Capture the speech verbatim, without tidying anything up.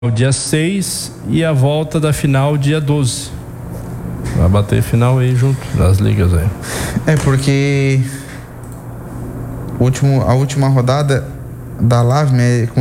dia seis e a volta da final dia doze. Vai bater final aí junto das ligas aí. É porque último, a última rodada da Lavme é